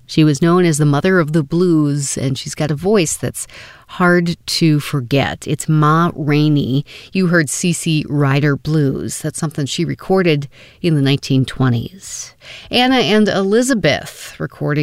She was known as the mother of the blues, and she's got a voice that's hard to forget. It's Ma Rainey. You heard CC Rider Blues. That's something she recorded in the 1920s. Anna and Elizabeth recording